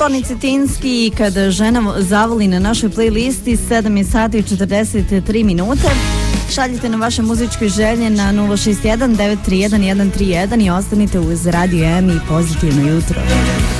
Toni Cetinski, Kada žena zavoli, na našoj playlisti. 7 sati i 43 minute. Šaljite na vaše muzičke želje na 061 931 131 i ostanite uz Radio M i pozitivno jutro.